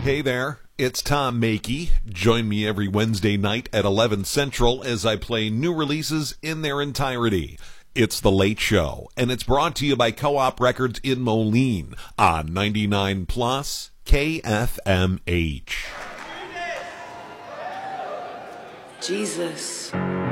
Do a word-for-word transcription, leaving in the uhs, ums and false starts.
Hey there, it's Tom Makey. Join me every Wednesday night at eleven Central as I play new releases in their entirety. It's The Late Show, and it's brought to you by Co-op Records in Moline on ninety-nine plus K F M H. Jesus.